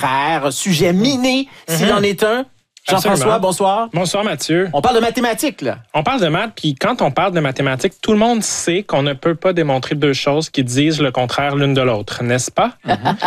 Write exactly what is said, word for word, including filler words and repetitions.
contraire, sujet miné, s'il Mm-hmm. en est un. Jean-François, Absolument. bonsoir. Bonsoir, Mathieu. On parle de mathématiques, là. On parle de maths, puis quand on parle de mathématiques, tout le monde sait qu'on ne peut pas démontrer deux choses qui disent le contraire l'une de l'autre, n'est-ce pas?